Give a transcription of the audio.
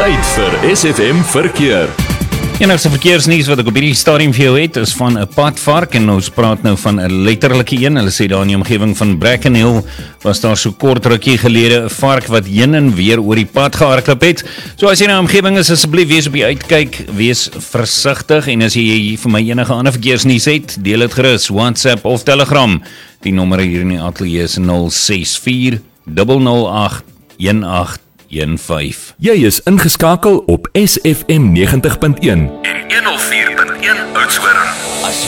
Tyd vir SFM Verkeer. Enigste verkeersnuus wat ek op hierdie stadium vir jou het, is van 'n padvark en ons praat nou van 'n letterlike een. Hulle sê daar in die omgewing van Brackenhill was daar so kort rukkie gelede 'n vark wat heen en weer oor die pad gehardloop het. So as jy nou in die omgewing is, asseblief wees op die uitkyk, wees versigtig en as jy vir my enige ander verkeersnuus het, deel dit gerus, WhatsApp of Telegram. Die nommer hier in die ateljee is 064 008 1815. Jy is ingeskakel op SFM 90.1 en 104.1 Oudtshoorn.